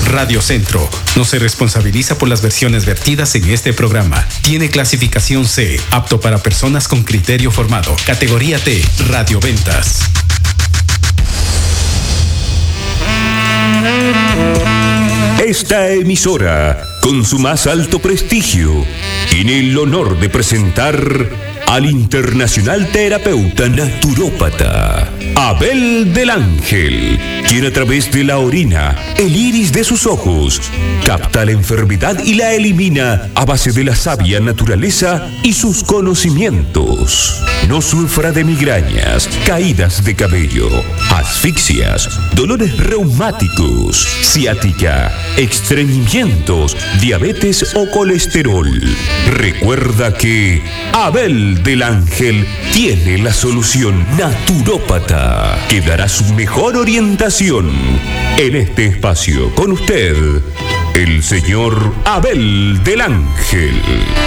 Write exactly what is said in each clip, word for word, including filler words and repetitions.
Radio Centro no se responsabiliza por las versiones vertidas en este programa. Tiene clasificación C, apto para personas con criterio formado. Categoría T, radioventas. Esta emisora, con su más alto prestigio, tiene el honor de presentar al internacional terapeuta naturópata Abel del Ángel, quien a través de la orina, el iris de sus ojos, capta la enfermedad y la elimina a base de la sabia naturaleza y sus conocimientos. No sufra de migrañas, caídas de cabello, asfixias, dolores reumáticos, ciática, estreñimientos, diabetes o colesterol. Recuerda que Abel del Ángel tiene la solución naturópata que dará su mejor orientación en este espacio. Con usted, el señor Abel del Ángel.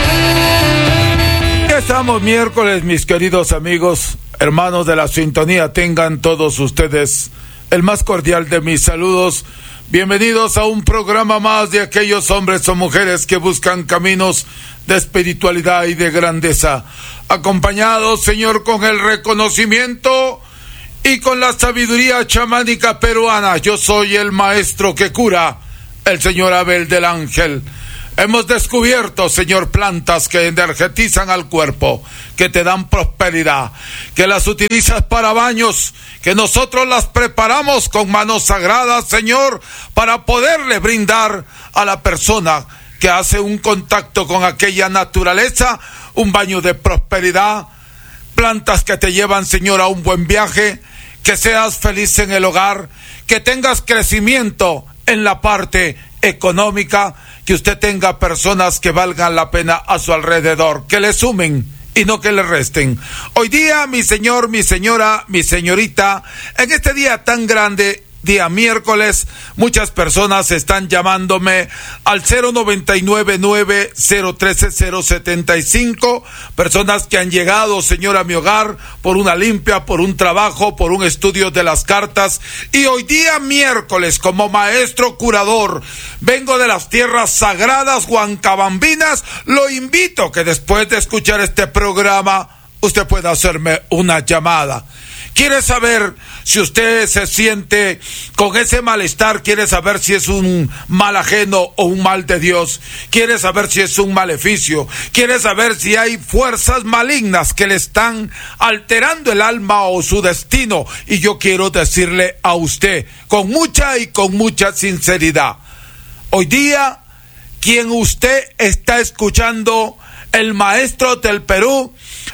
Ya estamos miércoles, mis queridos amigos, hermanos de la sintonía. Tengan todos ustedes el más cordial de mis saludos. Bienvenidos a un programa más de aquellos hombres o mujeres que buscan caminos de espiritualidad y de grandeza. Acompañados, Señor, con el reconocimiento y con la sabiduría chamánica peruana. Yo soy el maestro que cura, el señor Abel del Ángel. Hemos descubierto, Señor, plantas que energetizan al cuerpo, que te dan prosperidad, que las utilizas para baños, que nosotros las preparamos con manos sagradas, Señor, para poderle brindar a la persona que hace un contacto con aquella naturaleza, un baño de prosperidad, plantas que te llevan, Señor, a un buen viaje, que seas feliz en el hogar, que tengas crecimiento en la parte económica, que usted tenga personas que valgan la pena a su alrededor, que le sumen y no que le resten. Hoy día, mi señor, mi señora, mi señorita, en este día tan grande, día miércoles, muchas personas están llamándome al cero noventa y nueve nueve cero trece cero setenta y cinco, personas que han llegado, Señor, a mi hogar por una limpia, por un trabajo, por un estudio de las cartas. Y hoy día miércoles, como maestro curador, vengo de las tierras sagradas huancabambinas. Lo invito que después de escuchar este programa usted pueda hacerme una llamada. ¿Quiere saber si usted se siente con ese malestar? ¿Quiere saber si es un mal ajeno o un mal de Dios? ¿Quiere saber si es un maleficio? ¿Quiere saber si hay fuerzas malignas que le están alterando el alma o su destino? Y yo quiero decirle a usted, con mucha y con mucha sinceridad, hoy día, quien usted está escuchando, el maestro del Perú,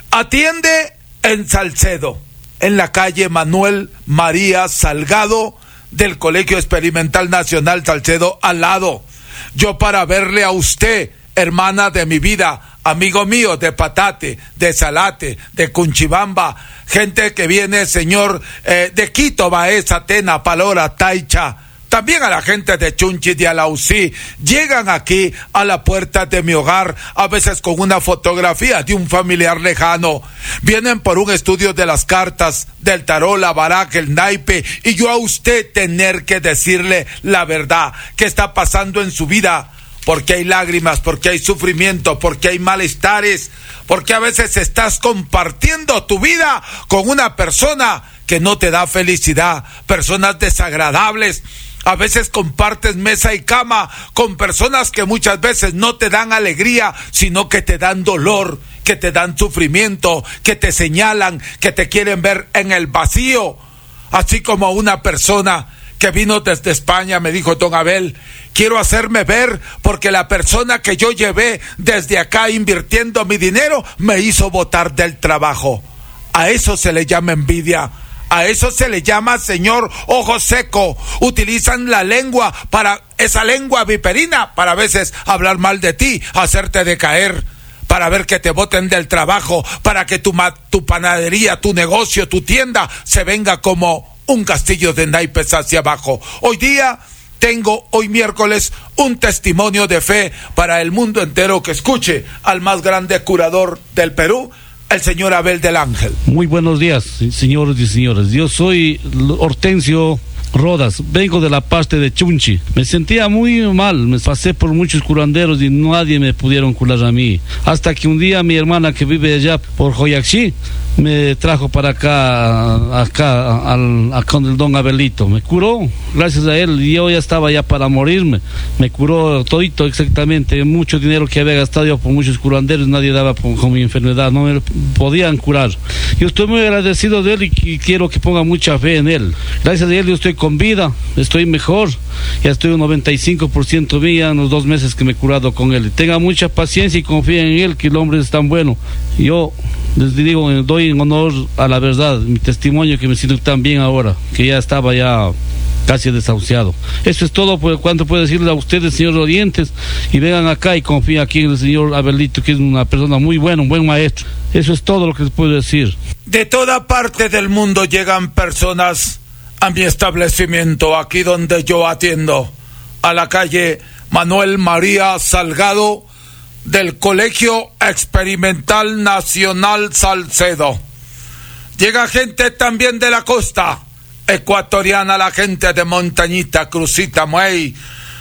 atiende en Salcedo, en la calle Manuel María Salgado del Colegio Experimental Nacional Salcedo, al lado. Yo para verle a usted, hermana de mi vida, amigo mío de Patate, de Salate, de Cunchibamba, gente que viene, Señor, eh, de Quito, Baeza, Tena, Palora, Taicha, también a la gente de Chunchi, de Alausí, llegan aquí a la puerta de mi hogar, a veces con una fotografía de un familiar lejano. Vienen por un estudio de las cartas, del tarot, la baraja, el naipe, y yo a usted tener que decirle la verdad, qué está pasando en su vida, porque hay lágrimas, porque hay sufrimiento, porque hay malestares, porque a veces estás compartiendo tu vida con una persona que no te da felicidad, personas desagradables. A veces compartes mesa y cama con personas que muchas veces no te dan alegría, sino que te dan dolor, que te dan sufrimiento, que te señalan, que te quieren ver en el vacío. Así como una persona que vino desde España me dijo: don Abel, quiero hacerme ver porque la persona que yo llevé desde acá invirtiendo mi dinero me hizo botar del trabajo. A eso se le llama envidia. A eso se le llama, Señor, ojo seco. Utilizan la lengua, para esa lengua viperina, para a veces hablar mal de ti, hacerte decaer, para ver que te boten del trabajo, para que tu, tu panadería, tu negocio, tu tienda se venga como un castillo de naipes hacia abajo. Hoy día tengo, hoy miércoles, un testimonio de fe para el mundo entero que escuche al más grande curador del Perú, el señor Abel del Ángel. Muy buenos días, señores y señoras. Yo soy Hortensio Rodas, vengo de la parte de Chunchi. Me sentía muy mal, me pasé por muchos curanderos y nadie me pudieron curar a mí. Hasta que un día mi hermana que vive allá por Joyaxí me trajo para acá, acá, al, a, con el don Abelito. Me curó, gracias a él, y yo ya estaba ya para morirme. Me curó todito exactamente, mucho dinero que había gastado yo por muchos curanderos, nadie daba por, con mi enfermedad, no me podían curar. Yo estoy muy agradecido de él y, y quiero que ponga mucha fe en él. Gracias a él yo estoy con vida, estoy mejor, ya estoy un noventa y cinco por ciento bien en los dos meses que me he curado con él. Tenga mucha paciencia y confía en él, que el hombre es tan bueno. Yo les digo, doy en honor a la verdad, mi testimonio, que me siento tan bien ahora, que ya estaba ya casi desahuciado. Eso es todo pues, cuanto puedo decirles a ustedes, señores oyentes, y vengan acá y confíen aquí en el señor Abelito, que es una persona muy buena, un buen maestro. Eso es todo lo que les puedo decir. De toda parte del mundo llegan personas a mi establecimiento, aquí donde yo atiendo, a la calle Manuel María Salgado, del Colegio Experimental Nacional Salcedo. Llega gente también de la costa ecuatoriana, la gente de Montañita, Crucita, Muey,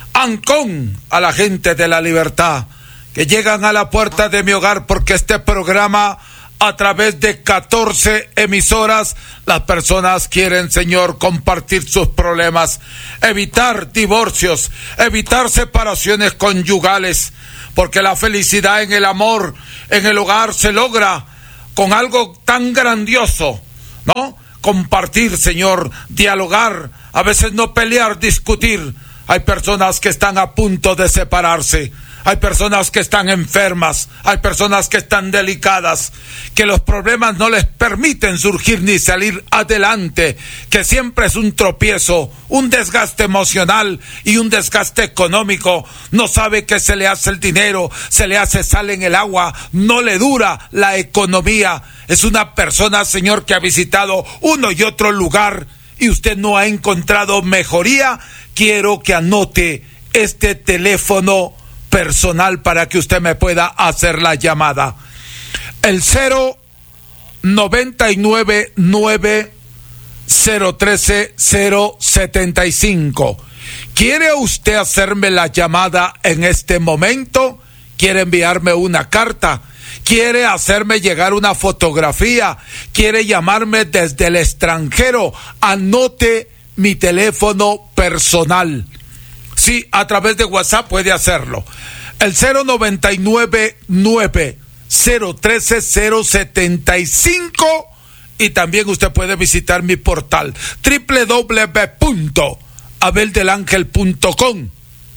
Ancón, a la gente de La Libertad, que llegan a la puerta de mi hogar, porque este programa, a través de catorce emisoras, las personas quieren, Señor, compartir sus problemas, evitar divorcios, evitar separaciones conyugales, porque la felicidad en el amor, en el hogar, se logra con algo tan grandioso, ¿no? Compartir, Señor, dialogar, a veces no pelear, discutir. Hay personas que están a punto de separarse. Hay personas que están enfermas, hay personas que están delicadas, que los problemas no les permiten surgir ni salir adelante, que siempre es un tropiezo, un desgaste emocional y un desgaste económico. No sabe qué se le hace el dinero, se le hace sal en el agua, no le dura la economía. Es una persona, Señor, que ha visitado uno y otro lugar y usted no ha encontrado mejoría. Quiero que anote este teléfono personal para que usted me pueda hacer la llamada. El cero noventa y nueve nueve cero trece cero setenta y cinco. ¿Quiere usted hacerme la llamada en este momento? ¿Quiere enviarme una carta? ¿Quiere hacerme llegar una fotografía? ¿Quiere llamarme desde el extranjero? Anote mi teléfono personal. Sí, a través de WhatsApp puede hacerlo. El cero noventa y nueve nueve cero trece cero setenta y cinco, y también usted puede visitar mi portal doble u doble u doble u punto abel del ángel punto com,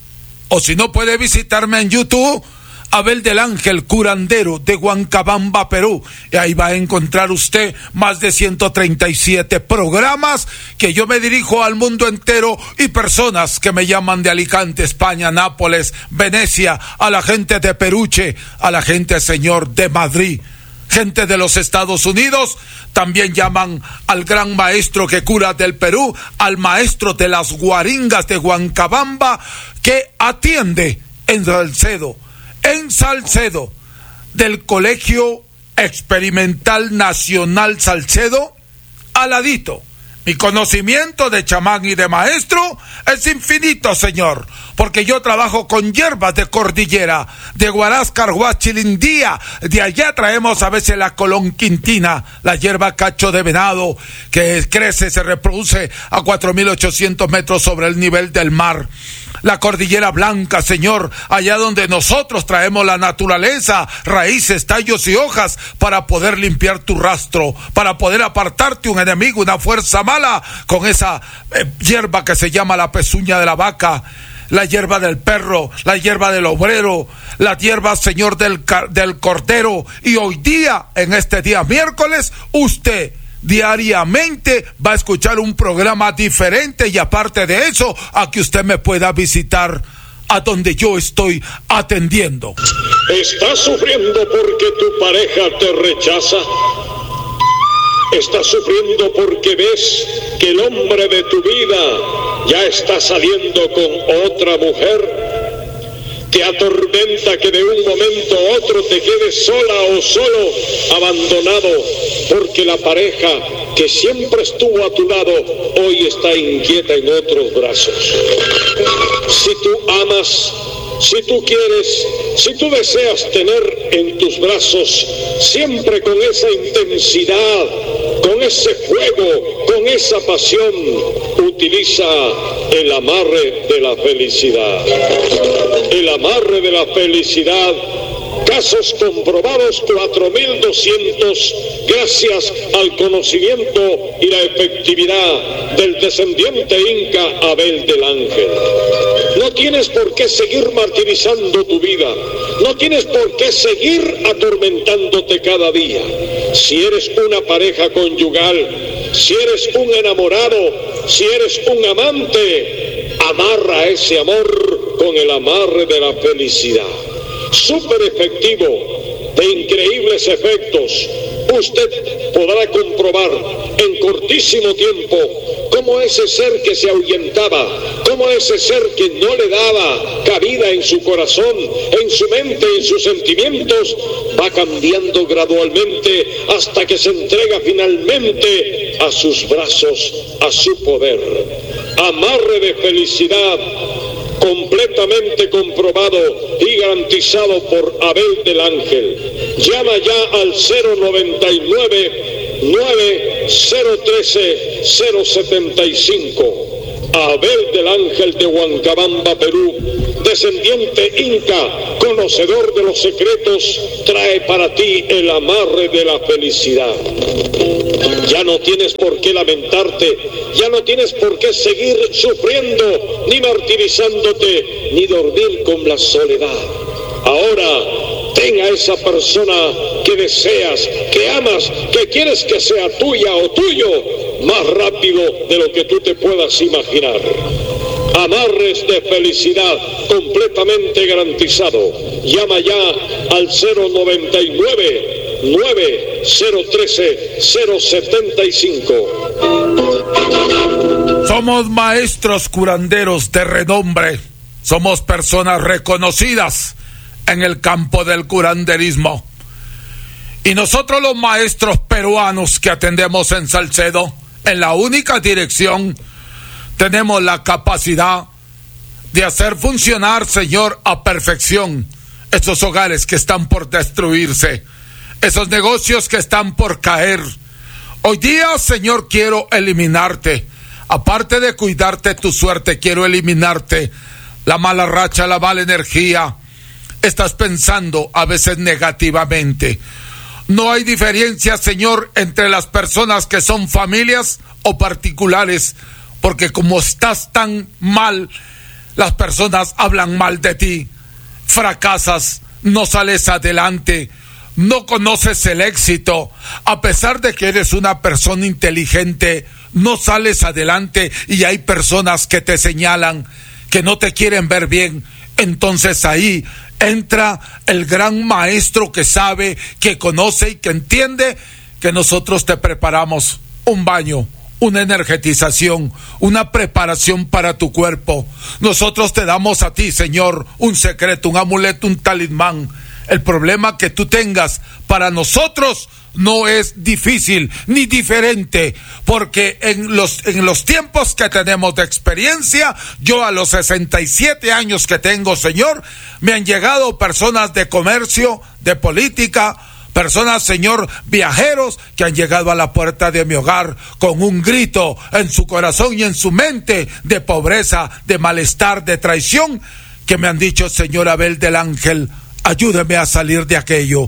o si no, puede visitarme en YouTube, Abel del Ángel, curandero de Huancabamba, Perú, y ahí va a encontrar usted más de ciento treinta y siete programas que yo me dirijo al mundo entero, y personas que me llaman de Alicante, España, Nápoles, Venecia, a la gente de Peruche, a la gente, Señor, de Madrid, gente de los Estados Unidos. También llaman al gran maestro que cura del Perú, al maestro de las guaringas de Huancabamba, que atiende en Salcedo. En Salcedo, del Colegio Experimental Nacional Salcedo, al ladito. Mi conocimiento de chamán y de maestro es infinito, Señor, porque yo trabajo con hierbas de cordillera, de Huaráscar, Huachilindía. De allá traemos a veces la colón quintina, la hierba cacho de venado, que crece, se reproduce a cuatro mil ochocientos metros sobre el nivel del mar. La cordillera blanca, Señor, allá donde nosotros traemos la naturaleza, raíces, tallos y hojas, para poder limpiar tu rastro, para poder apartarte un enemigo, una fuerza mala, con esa eh, hierba que se llama la pezuña de la vaca, la hierba del perro, la hierba del obrero, la hierba, Señor, del, del cordero. Y hoy día, en este día miércoles, usted diariamente va a escuchar un programa diferente, y aparte de eso, a que usted me pueda visitar a donde yo estoy atendiendo. ¿Estás sufriendo porque tu pareja te rechaza? ¿Estás sufriendo porque ves que el hombre de tu vida ya está saliendo con otra mujer? ¿Te atormenta que de un momento a otro te quedes sola o solo, abandonado, porque la pareja que siempre estuvo a tu lado, hoy está inquieta en otros brazos. Si tú amas, si tú quieres, si tú deseas tener en tus brazos, siempre con esa intensidad, con ese fuego, con esa pasión, utiliza el amarre de la felicidad. El amarre de la felicidad. Casos comprobados cuatro mil doscientos gracias al conocimiento y la efectividad del descendiente inca Abel del Ángel. No tienes por qué seguir martirizando tu vida, no tienes por qué seguir atormentándote cada día. Si eres una pareja conyugal, si eres un enamorado, si eres un amante, amarra ese amor con el amarre de la felicidad. Súper efectivo, de increíbles efectos. Usted podrá comprobar en cortísimo tiempo cómo ese ser que se ahuyentaba, cómo ese ser que no le daba cabida en su corazón, en su mente, en sus sentimientos, va cambiando gradualmente hasta que se entrega finalmente a sus brazos, a su poder. Amarre de felicidad, completamente comprobado y garantizado por Abel del Ángel. Llama ya al cero noventa y nueve, nueve cero trece, cero setenta y cinco. Abel del Ángel de Huancabamba, Perú, descendiente inca, conocedor de los secretos, trae para ti el amarre de la felicidad. Ya no tienes por qué lamentarte, ya no tienes por qué seguir sufriendo, ni martirizándote, ni dormir con la soledad. Ahora, ten a esa persona que deseas, que amas, que quieres que sea tuya o tuyo, más rápido de lo que tú te puedas imaginar. Amarres de felicidad completamente garantizado. Llama ya al cero noventa y nueve, nueve cero trece, cero setenta y cinco. Somos maestros curanderos de renombre. Somos personas reconocidas en el campo del curanderismo. Y nosotros, los maestros peruanos que atendemos en Salcedo, en la única dirección, tenemos la capacidad de hacer funcionar, Señor, a perfección esos hogares que están por destruirse, esos negocios que están por caer. Hoy día, Señor, quiero eliminarte. Aparte de cuidarte tu suerte, quiero eliminarte la mala racha, la mala energía. Estás pensando a veces negativamente. No hay diferencia, Señor, entre las personas que son familias o particulares, porque como estás tan mal, las personas hablan mal de ti. Fracasas, no sales adelante, no conoces el éxito. A pesar de que eres una persona inteligente, no sales adelante y hay personas que te señalan, que no te quieren ver bien. Entonces ahí entra el gran maestro que sabe, que conoce y que entiende que nosotros te preparamos un baño, una energetización, una preparación para tu cuerpo. Nosotros te damos a ti, Señor, un secreto, un amuleto, un talismán. El problema que tú tengas para nosotros no es difícil ni diferente, porque en los, en los tiempos que tenemos de experiencia, yo a los sesenta y siete años que tengo, Señor, me han llegado personas de comercio, de política, personas, Señor, viajeros que han llegado a la puerta de mi hogar con un grito en su corazón y en su mente de pobreza, de malestar, de traición, que me han dicho: Señor Abel del Ángel, ayúdame a salir de aquello.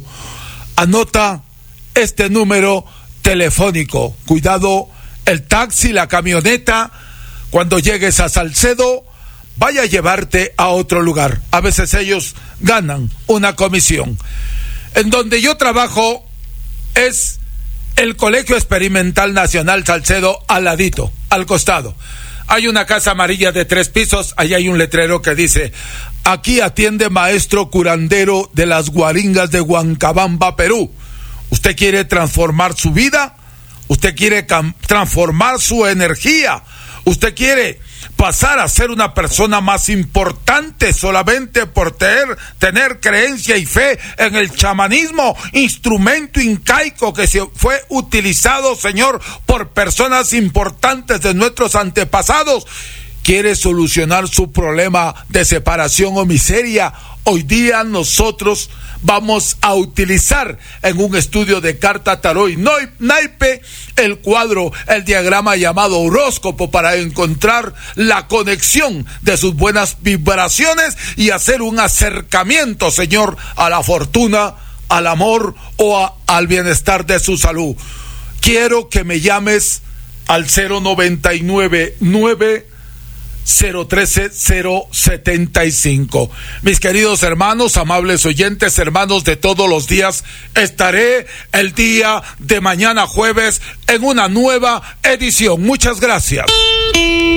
Anota este número telefónico. Cuidado, el taxi, la camioneta, cuando llegues a Salcedo, vaya a llevarte a otro lugar. A veces ellos ganan una comisión. En donde yo trabajo es el Colegio Experimental Nacional Salcedo, al ladito, al costado. Hay una casa amarilla de tres pisos, allá hay un letrero que dice: aquí atiende maestro curandero de las Guaringas de Huancabamba, Perú. ¿Usted quiere transformar su vida? ¿Usted quiere cam- transformar su energía? ¿Usted quiere pasar a ser una persona más importante solamente por tener, tener creencia y fe en el chamanismo, instrumento incaico que se fue utilizado, Señor, por personas importantes de nuestros antepasados. Quiere solucionar su problema de separación o miseria. Hoy día nosotros vamos a utilizar en un estudio de carta tarot y naipe el cuadro, el diagrama llamado horóscopo, para encontrar la conexión de sus buenas vibraciones y hacer un acercamiento, Señor, a la fortuna, al amor o a, al bienestar de su salud. Quiero que me llames al cero noventa y nueve nueve cero trece cero setenta y cinco. Mis queridos hermanos, amables oyentes, hermanos de todos los días, estaré el día de mañana jueves en una nueva edición. Muchas gracias.